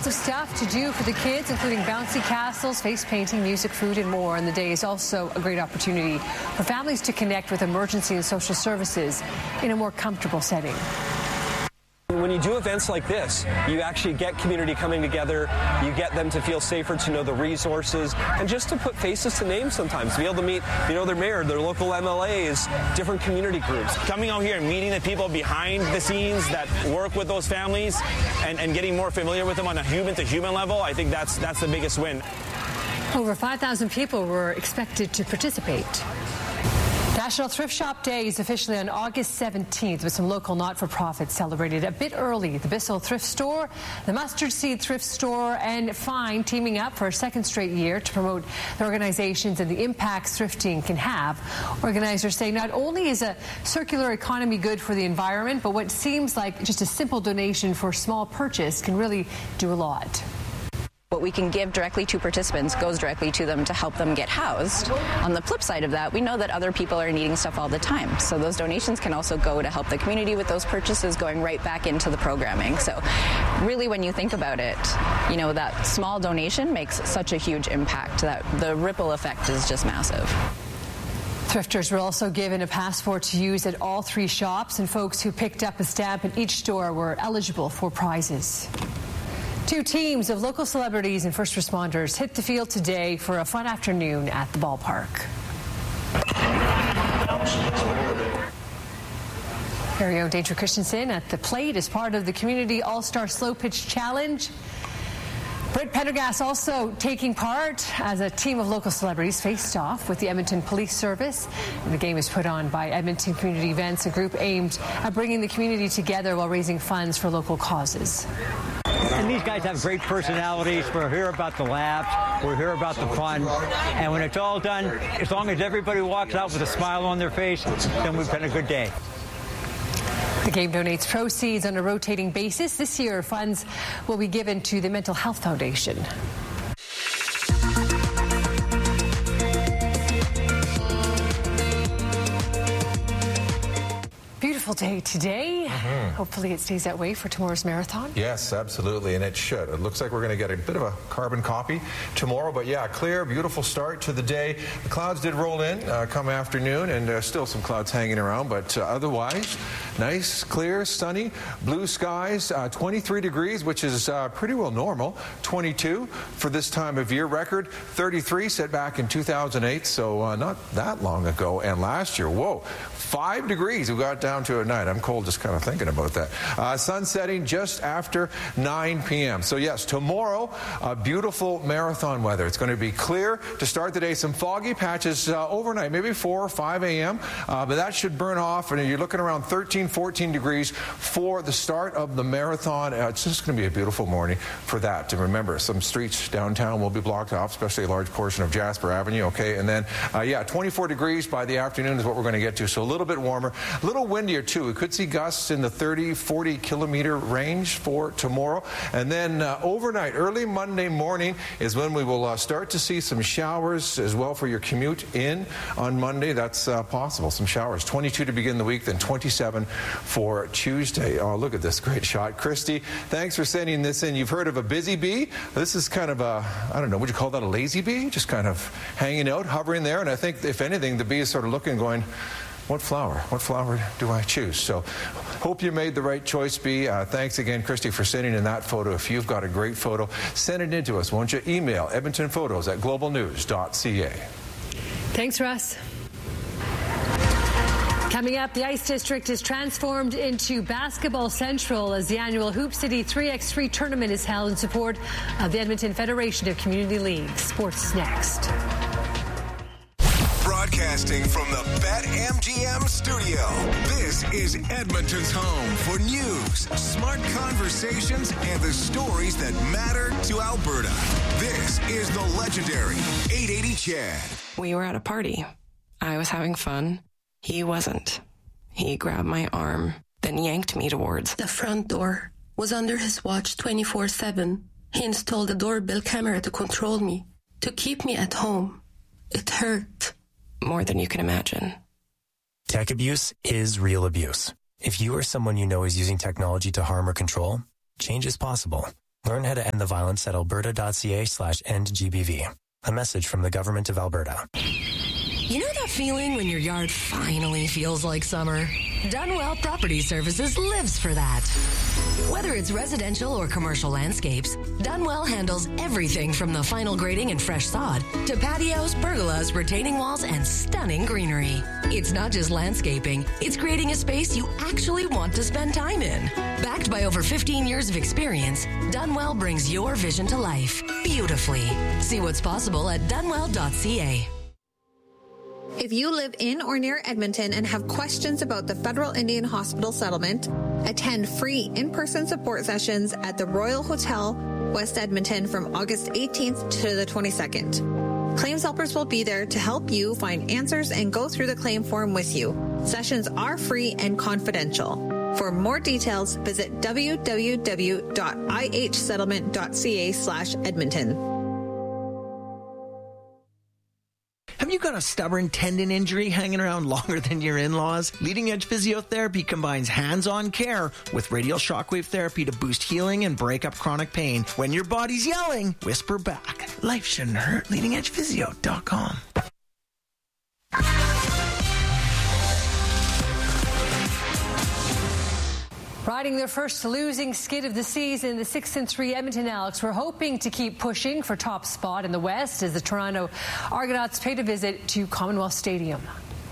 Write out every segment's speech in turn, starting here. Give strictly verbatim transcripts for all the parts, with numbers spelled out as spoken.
Lots of stuff to do for the kids, including bouncy castles, face painting, music, food, and more. And the day is also a great opportunity for families to connect with emergency and social services in a more comfortable setting. When you do events like this, you actually get community coming together, you get them to feel safer, to know the resources, and just to put faces to names sometimes, to be able to meet, you know, their mayor, their local M L As, different community groups. Coming out here and meeting the people behind the scenes that work with those families and, and getting more familiar with them on a human-to-human level, I think that's, that's the biggest win. Over five thousand people were expected to participate. National Thrift Shop Day is officially on August seventeenth, with some local not-for-profits celebrated a bit early. The Bissell Thrift Store, the Mustard Seed Thrift Store, and Fine teaming up for a second straight year to promote the organizations and the impacts thrifting can have. Organizers say not only is a circular economy good for the environment, but what seems like just a simple donation for a small purchase can really do a lot. What we can give directly to participants goes directly to them to help them get housed. On the flip side of that, we know that other people are needing stuff all the time. So those donations can also go to help the community with those purchases going right back into the programming. So really, when you think about it, you know, that small donation makes such a huge impact that the ripple effect is just massive. Thrifters were also given a passport to use at all three shops, and folks who picked up a stamp at each store were eligible for prizes. Two teams of local celebrities and first responders hit the field today for a fun afternoon at the ballpark. Very own Danger Christensen at the plate as part of the Community All-Star Slow Pitch Challenge. Britt Pendergast also taking part as a team of local celebrities faced off with the Edmonton Police Service. And the game is put on by Edmonton Community Events, a group aimed at bringing the community together while raising funds for local causes. And these guys have great personalities. We're here about the laughs. We're here about the fun. And when it's all done, as long as everybody walks out with a smile on their face, then we've had a good day. The game donates proceeds on a rotating basis. This year, funds will be given to the Mental Health Foundation. Beautiful day today. Mm-hmm. Hopefully it stays that way for tomorrow's marathon. Yes, absolutely, and it should. It looks like we're going to get a bit of a carbon copy tomorrow, but yeah, clear, beautiful start to the day. The clouds did roll in uh, come afternoon, and uh, still some clouds hanging around, but uh, otherwise, nice, clear, sunny, blue skies, uh, twenty-three degrees, which is uh, pretty well normal, twenty-two for this time of year. Record thirty-three set back in two thousand eight, so uh, not that long ago, and last year, whoa, five degrees we got down to at night. I'm cold just kind of thinking about that. Uh, sun setting just after nine p m So yes, tomorrow, uh, beautiful marathon weather. It's going to be clear to start the day. Some foggy patches uh, overnight, maybe four or five a m Uh, but that should burn off, and you're looking around thirteen, fourteen degrees for the start of the marathon. Uh, it's just going to be a beautiful morning for that. And remember, some streets downtown will be blocked off, especially a large portion of Jasper Avenue. Okay, and then uh, yeah, twenty-four degrees by the afternoon is what we're going to get to. So a little bit warmer, a little windier too. We could see gusts in the thirty, forty kilometer range for tomorrow. And then uh, overnight, early Monday morning is when we will uh, start to see some showers as well for your commute in on Monday. That's uh, possible, some showers. twenty-two to begin the week, then twenty-seven for Tuesday. Oh, look at this great shot. Christy, thanks for sending this in. You've heard of a busy bee? This is kind of a, I don't know, would you call that a lazy bee? Just kind of hanging out, hovering there. And I think, if anything, the bee is sort of looking, going, what flower? What flower do I choose? So hope you made the right choice, Bee. Uh, thanks again, Christy, for sending in that photo. If you've got a great photo, send it in to us. Won't you? Email edmonton photos at global news dot c a. Thanks, Russ. Coming up, the Ice District is transformed into Basketball Central as the annual Hoop City three by three tournament is held in support of the Edmonton Federation of Community Leagues. Sports next. Broadcasting from the BetMGM studio, this is Edmonton's home for news, smart conversations, and the stories that matter to Alberta. This is the legendary eight eighty Chad. We were at a party. I was having fun. He wasn't. He grabbed my arm, then yanked me towards the front door. Was under his watch twenty-four seven. He installed a doorbell camera to control me, to keep me at home. It hurt. More than you can imagine. Tech abuse is real abuse. If you or someone you know is using technology to harm or control, change is possible. Learn how to end the violence at alberta.ca slash end GBV. A message from the Government of Alberta. You know that feeling when your yard finally feels like summer? Dunwell Property Services lives for that. Whether it's residential or commercial landscapes, Dunwell handles everything from the final grading and fresh sod to patios, pergolas, retaining walls, and stunning greenery. It's not just landscaping, it's creating a space you actually want to spend time in. Backed by over fifteen years of experience, Dunwell brings your vision to life beautifully. See what's possible at dunwell dot c a. If you live in or near Edmonton and have questions about the Federal Indian Hospital settlement, attend free in-person support sessions at the Royal Hotel, West Edmonton from August eighteenth to the twenty-second. Claims helpers will be there to help you find answers and go through the claim form with you. Sessions are free and confidential. For more details, visit w w w dot i h settlement dot c a slash Edmonton. Have you got a stubborn tendon injury hanging around longer than your in-laws? Leading Edge Physiotherapy combines hands-on care with radial shockwave therapy to boost healing and break up chronic pain. When your body's yelling, whisper back. Life shouldn't hurt. leading edge physio dot com. Riding their first losing skid of the season, the six and three Edmonton Elks were hoping to keep pushing for top spot in the West as the Toronto Argonauts paid a visit to Commonwealth Stadium.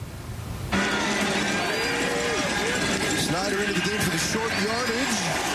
Snyder into the game for the short yardage.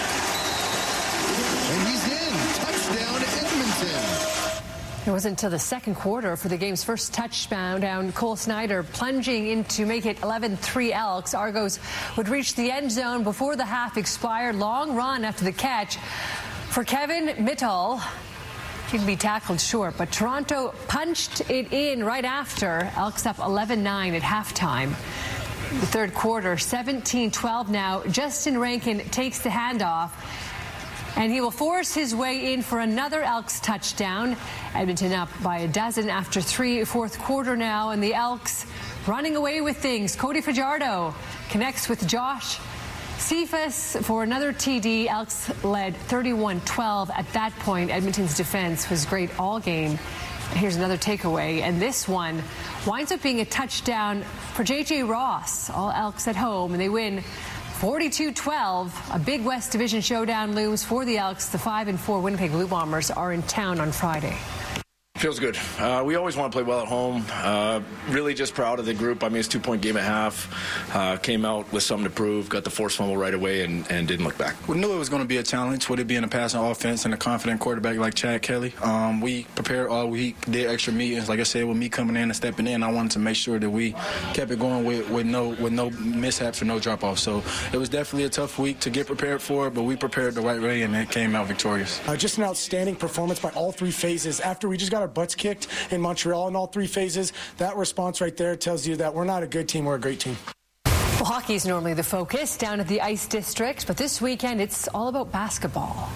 And he's in. Touchdown, Edmonton. It wasn't until the second quarter for the game's first touchdown down. Cole Snyder plunging in to make it eleven three Elks. Argos would reach the end zone before the half expired. Long run after the catch for Kevin Mittal. He'd be tackled short, but Toronto punched it in right after. Elks up eleven nine at halftime. The third quarter, seventeen twelve now. Justin Rankin takes the handoff, and he will force his way in for another Elks touchdown. Edmonton up by a dozen after three, fourth quarter now, and the Elks running away with things. Cody Fajardo connects with Josh Cephas for another T D. Elks led thirty-one twelve at that point. Edmonton's defense was great all game. Here's another takeaway, and this one winds up being a touchdown for J J Ross. All Elks at home, and they win forty-two twelve. A big West Division showdown looms for the Elks. The five and four Winnipeg Blue Bombers are in town on Friday. Feels good. Uh, we always want to play well at home. Uh, really just proud of the group. I mean, it's a two-point game at half. Uh, came out with something to prove, got the forced fumble right away, and, and didn't look back. We knew it was going to be a challenge, with it being a passing offense and a confident quarterback like Chad Kelly. Um, we prepared all week, did extra meetings. Like I said, with me coming in and stepping in, I wanted to make sure that we kept it going with, with no with no mishaps or no drop-offs. So it was definitely a tough week to get prepared for, but we prepared the right way, and it came out victorious. Uh, just an outstanding performance by all three phases. After we just got our butts kicked in Montreal in all three phases, that response right there tells you that we're not a good team, we're a great team. Well, hockey is normally the focus down at the Ice District, but this weekend it's all about basketball.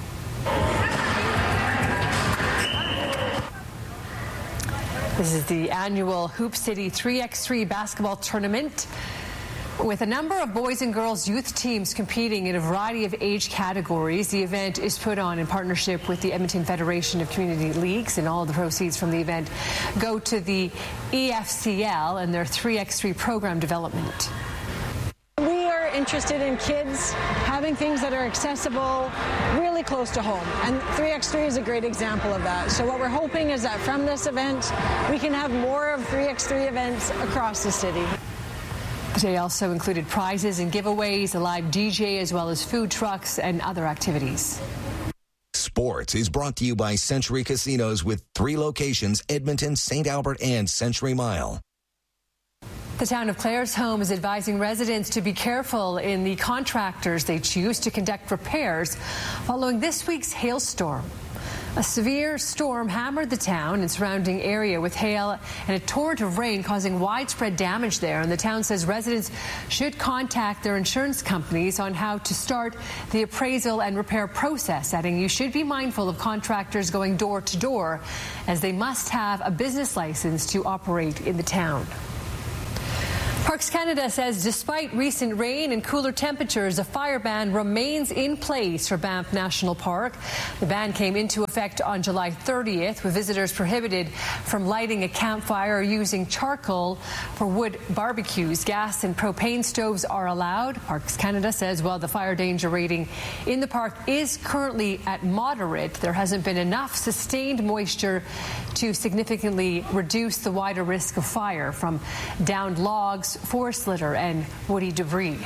This is the annual Hoop City three by three basketball tournament, with a number of boys and girls youth teams competing in a variety of age categories. The event is put on in partnership with the Edmonton Federation of Community Leagues, and all of the proceeds from the event go to the E F C L and their three by three program development. We are interested in kids having things that are accessible really close to home, and three by three is a great example of that. So what we're hoping is that from this event we can have more of three by three events across the city. The day also included prizes and giveaways, a live D J, as well as food trucks and other activities. Sports is brought to you by Century Casinos, with three locations: Edmonton, Saint Albert, and Century Mile. The town of Claresholm is advising residents to be careful in the contractors they choose to conduct repairs following this week's hailstorm. A severe storm hammered the town and surrounding area with hail and a torrent of rain, causing widespread damage there. And the town says residents should contact their insurance companies on how to start the appraisal and repair process, adding you should be mindful of contractors going door to door, as they must have a business license to operate in the town. Parks Canada says despite recent rain and cooler temperatures, a fire ban remains in place for Banff National Park. The ban came into effect on July thirtieth, with visitors prohibited from lighting a campfire or using charcoal for wood barbecues. Gas and propane stoves are allowed. Parks Canada says while the fire danger rating in the park is currently at moderate, there hasn't been enough sustained moisture to significantly reduce the wider risk of fire from downed logs, forest litter and woody debris.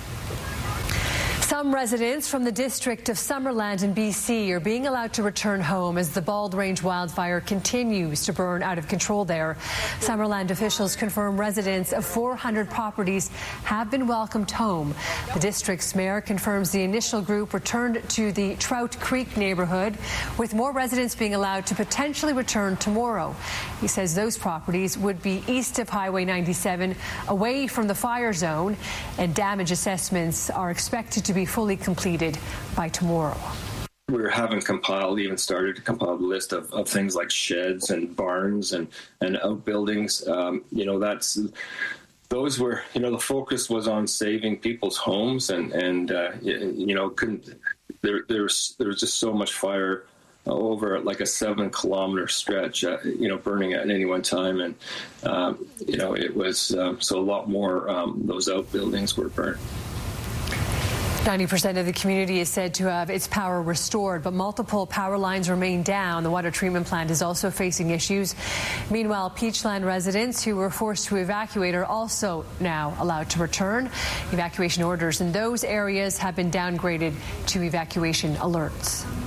Some residents from the district of Summerland in B C are being allowed to return home as the Bald Range wildfire continues to burn out of control there. Summerland officials confirm residents of four hundred properties have been welcomed home. The district's mayor confirms the initial group returned to the Trout Creek neighborhood, with more residents being allowed to potentially return tomorrow. He says those properties would be east of Highway ninety-seven, away from the fire zone, and damage assessments are expected to be fully completed by tomorrow. We haven't compiled, even started to compile a list of, of things like sheds and barns and, and outbuildings. Um, you know, that's, those were, you know, the focus was on saving people's homes and, and uh, you, you know, couldn't, there, there's, there was just so much fire over like a seven kilometer stretch, uh, you know, burning at any one time. And, um, you know, it was, um, so a lot more, um, those outbuildings were burned. ninety percent of the community is said to have its power restored, but multiple power lines remain down. The water treatment plant is also facing issues. Meanwhile, Peachland residents who were forced to evacuate are also now allowed to return. Evacuation orders in those areas have been downgraded to evacuation alerts.